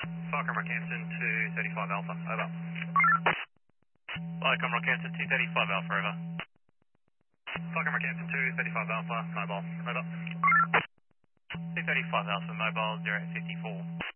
Falcon Rockhampton 235 Alpha, over. Falcon Rockhampton 235 Alpha, over. Falcon Rockhampton 235 Alpha, mobile, over. 235 Alpha, mobile 0854.